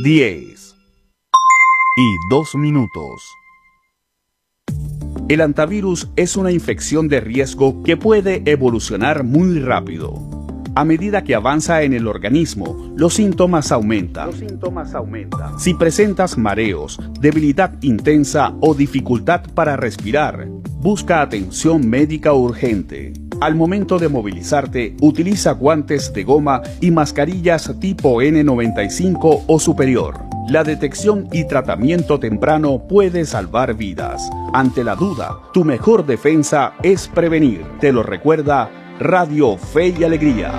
10:02. El hantavirus es una infección de riesgo que puede evolucionar muy rápido. A medida que avanza en el organismo, los síntomas aumentan. Si presentas mareos, debilidad intensa o dificultad para respirar, busca atención médica urgente. Al momento de movilizarte, utiliza guantes de goma y mascarillas tipo N95 o superior. La detección y tratamiento temprano puede salvar vidas. Ante la duda, tu mejor defensa es prevenir. Te lo recuerda Radio Fe y Alegría.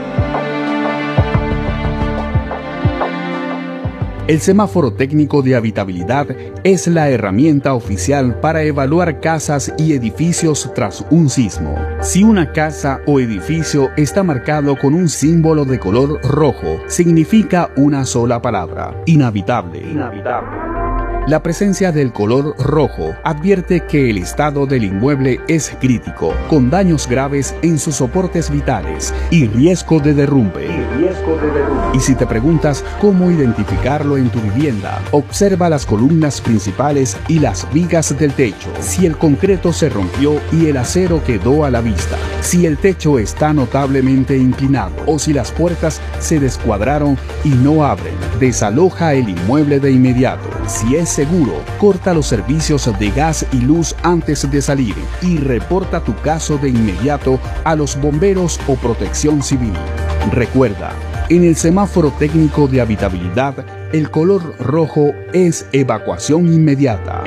El semáforo técnico de habitabilidad es la herramienta oficial para evaluar casas y edificios tras un sismo. Si una casa o edificio está marcado con un símbolo de color rojo, significa una sola palabra: inhabitable. La presencia del color rojo advierte que el estado del inmueble es crítico, con daños graves en sus soportes vitales y riesgo de derrumbe. Y si te preguntas cómo identificarlo en tu vivienda, observa las columnas principales y las vigas del techo. Si el concreto se rompió y el acero quedó a la vista, si el techo está notablemente inclinado o si las puertas se descuadraron y no abren, desaloja el inmueble de inmediato. Si es seguro, corta los servicios de gas y luz antes de salir y reporta tu caso de inmediato a los bomberos o Protección Civil. Recuerda, en el semáforo técnico de habitabilidad, el color rojo es evacuación inmediata.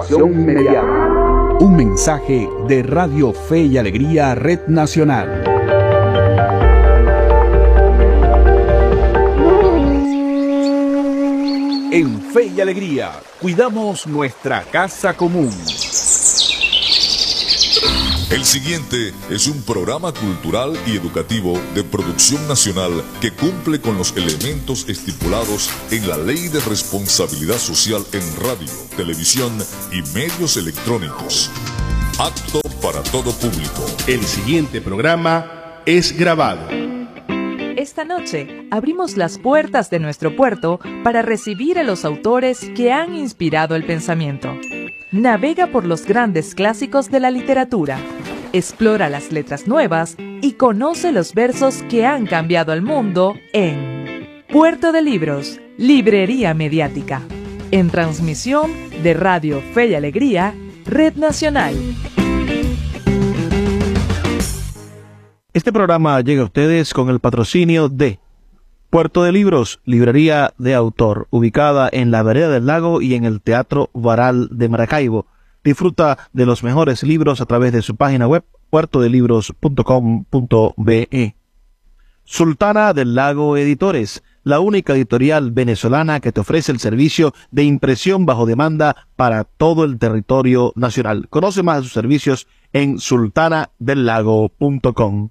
Un mensaje de Radio Fe y Alegría, Red Nacional. En Fe y Alegría, cuidamos nuestra casa común. El siguiente es un programa cultural y educativo de producción nacional que cumple con los elementos estipulados en la Ley de Responsabilidad Social en radio, televisión y medios electrónicos. Apto para todo público. El siguiente programa es grabado. Esta noche abrimos las puertas de nuestro puerto para recibir a los autores que han inspirado el pensamiento. Navega por los grandes clásicos de la literatura, explora las letras nuevas y conoce los versos que han cambiado el mundo en Puerto de Libros, Librería Mediática, en transmisión de Radio Fe y Alegría, Red Nacional. Este programa llega a ustedes con el patrocinio de Puerto de Libros, librería de autor, ubicada en la Vereda del Lago y en el Teatro Varal de Maracaibo. Disfruta de los mejores libros a través de su página web, puertodelibros.com.be. Sultana del Lago Editores, la única editorial venezolana que te ofrece el servicio de impresión bajo demanda para todo el territorio nacional. Conoce más de sus servicios en sultanadelago.com.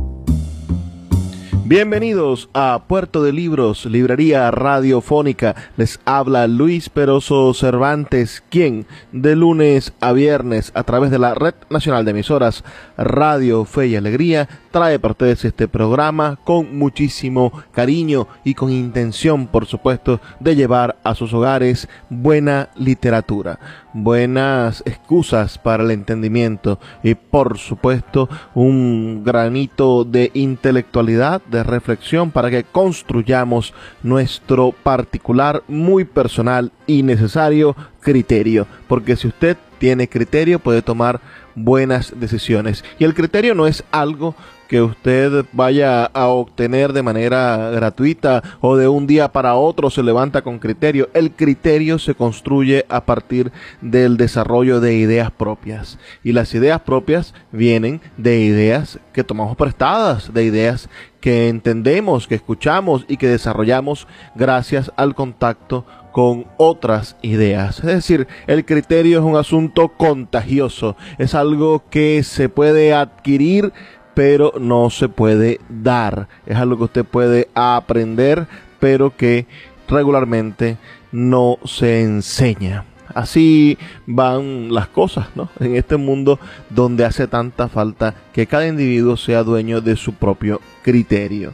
Bienvenidos a Puerto de Libros, librería radiofónica. Les habla Luis Peroso Cervantes, quien de lunes a viernes a través de la Red Nacional de Emisoras Radio Fe y Alegría trae para ustedes este programa con muchísimo cariño y con intención, por supuesto, de llevar a sus hogares buena literatura, buenas excusas para el entendimiento y, por supuesto, un granito de intelectualidad, de reflexión para que construyamos nuestro particular, muy personal y necesario criterio, porque si usted tiene criterio puede tomar buenas decisiones, y el criterio no es algo que usted vaya a obtener de manera gratuita o de un día para otro se levanta con criterio. El criterio se construye a partir del desarrollo de ideas propias, y las ideas propias vienen de ideas que tomamos prestadas, de ideas que entendemos, que escuchamos y que desarrollamos gracias al contacto con otras ideas. Es decir, el criterio es un asunto contagioso, es algo que se puede adquirir pero no se puede dar, es algo que usted puede aprender pero que regularmente no se enseña. Así van las cosas, ¿no? En este mundo donde hace tanta falta que cada individuo sea dueño de su propio criterio.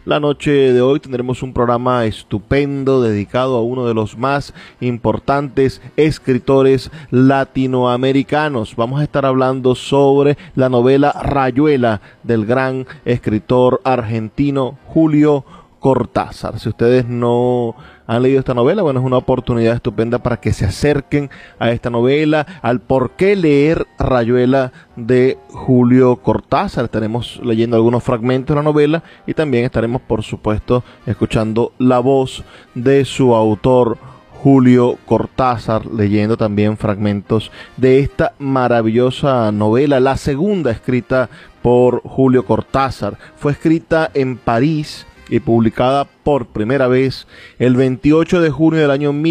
La noche de hoy tendremos un programa estupendo dedicado a uno de los más importantes escritores latinoamericanos. Vamos a estar hablando sobre la novela Rayuela del gran escritor argentino Julio Cortázar. Si ustedes no han leído esta novela, bueno, es una oportunidad estupenda para que se acerquen a esta novela, al por qué leer Rayuela de Julio Cortázar. Estaremos leyendo algunos fragmentos de la novela y también estaremos, por supuesto, escuchando la voz de su autor, Julio Cortázar, leyendo también fragmentos de esta maravillosa novela, la segunda escrita por Julio Cortázar. Fue escrita en París y publicada por primera vez el 28 de junio del año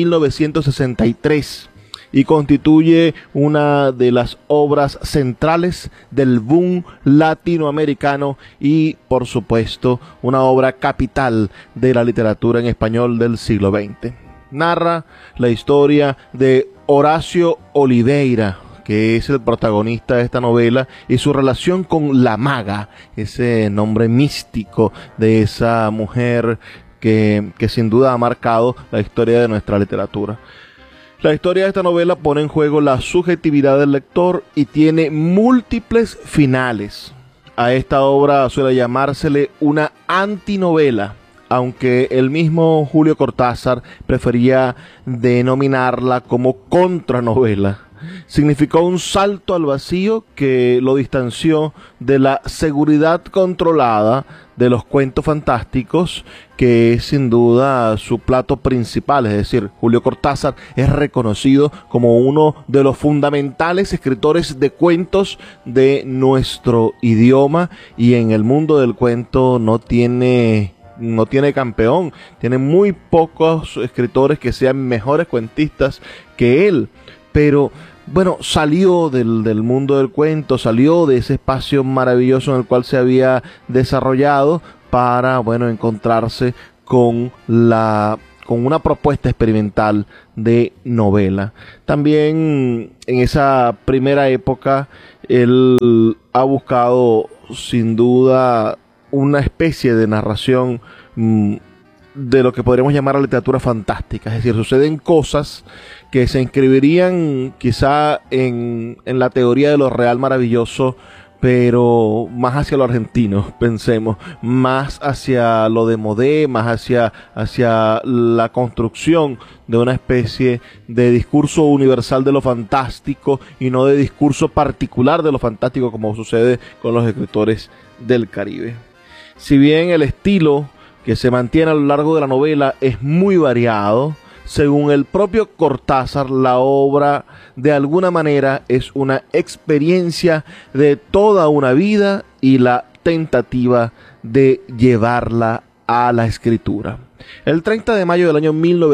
1963 y constituye una de las obras centrales del boom latinoamericano y, por supuesto, una obra capital de la literatura en español del siglo XX. Narra la historia de Horacio Oliveira, que es el protagonista de esta novela, y su relación con la maga, ese nombre místico de esa mujer que sin duda ha marcado la historia de nuestra literatura. La historia de esta novela pone en juego la subjetividad del lector y tiene múltiples finales. A esta obra suele llamársele una antinovela, aunque el mismo Julio Cortázar prefería denominarla como contranovela. Significó un salto al vacío que lo distanció de la seguridad controlada de los cuentos fantásticos, que es sin duda su plato principal. Es decir, Julio Cortázar es reconocido como uno de los fundamentales escritores de cuentos de nuestro idioma, y en el mundo del cuento no tiene campeón. Tiene muy pocos escritores que sean mejores cuentistas que él. Pero bueno, salió del mundo del cuento, salió de ese espacio maravilloso en el cual se había desarrollado para, bueno, encontrarse con una propuesta experimental de novela. También en esa primera época él ha buscado sin duda una especie de narración de lo que podríamos llamar la literatura fantástica. Es decir, suceden cosas que se inscribirían quizá en la teoría de lo real maravilloso, pero más hacia lo argentino, pensemos, más hacia lo de Modé, más hacia la construcción de una especie de discurso universal de lo fantástico y no de discurso particular de lo fantástico, como sucede con los escritores del Caribe. Si bien el estilo que se mantiene a lo largo de la novela es muy variado, según el propio Cortázar, la obra de alguna manera es una experiencia de toda una vida y la tentativa de llevarla a la escritura. El 30 de mayo del año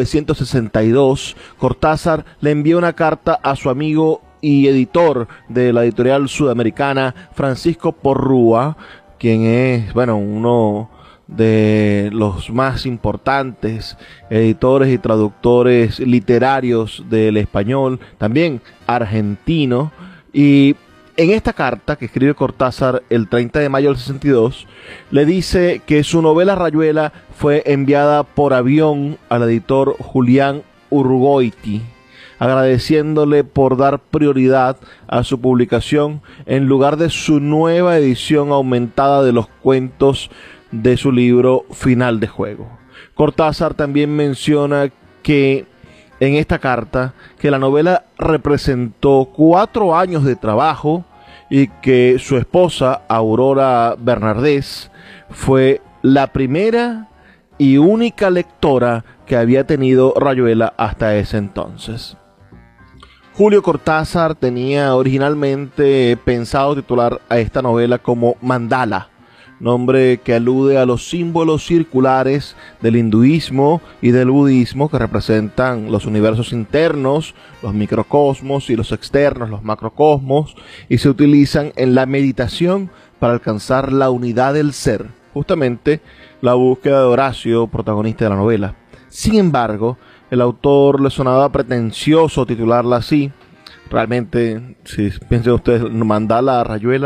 1962, Cortázar le envió una carta a su amigo y editor de la editorial sudamericana, Francisco Porrúa, quien es, bueno, uno de los más importantes editores y traductores literarios del español, también argentino. Y en esta carta que escribe Cortázar el 30 de mayo del 62, le dice que su novela Rayuela fue enviada por avión al editor Julián Urgoiti, agradeciéndole por dar prioridad a su publicación en lugar de su nueva edición aumentada de los cuentos de su libro Final de Juego. Cortázar también menciona que en esta carta que la novela representó 4 años de trabajo y que su esposa, Aurora Bernardés, fue la primera y única lectora que había tenido Rayuela hasta ese entonces. Julio Cortázar tenía originalmente pensado titular a esta novela como Mandala, nombre que alude a los símbolos circulares del hinduismo y del budismo que representan los universos internos, los microcosmos, y los externos, los macrocosmos, y se utilizan en la meditación para alcanzar la unidad del ser, justamente la búsqueda de Horacio, protagonista de la novela. Sin embargo, el autor le sonaba pretencioso titularla así. Realmente, si piensan ustedes, Mandala Rayuela,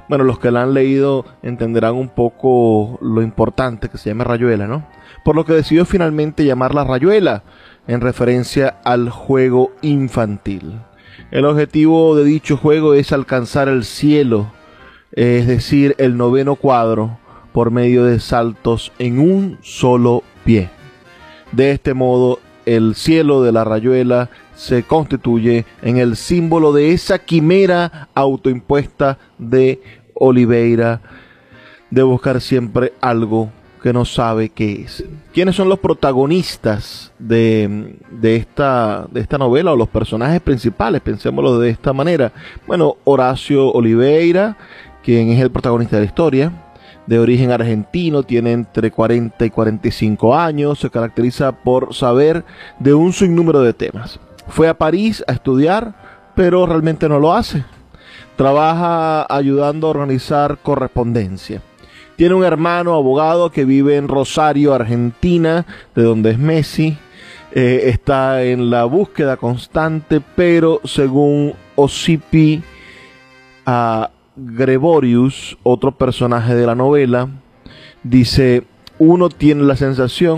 Bueno, los que la han leído entenderán un poco lo importante que se llama Rayuela, ¿no? Por lo que decidió finalmente llamarla Rayuela, en referencia al juego infantil. El objetivo de dicho juego es alcanzar el cielo, es decir, el 9º cuadro, por medio de saltos en un solo pie. De este modo, el cielo de la Rayuela se constituye en el símbolo de esa quimera autoimpuesta de Oliveira, de buscar siempre algo que no sabe qué es. ¿Quiénes son los protagonistas de esta novela, o los personajes principales? Pensémoslo de esta manera. Bueno, Horacio Oliveira, quien es el protagonista de la historia, de origen argentino, tiene entre 40 y 45 años, se caracteriza por saber de un sinnúmero de temas. Fue a París a estudiar, pero realmente no lo hace. Trabaja ayudando a organizar correspondencia. Tiene un hermano abogado que vive en Rosario, Argentina, de donde es Messi. Está en la búsqueda constante, pero según Osipi Gregorius, otro personaje de la novela, dice: uno tiene la sensación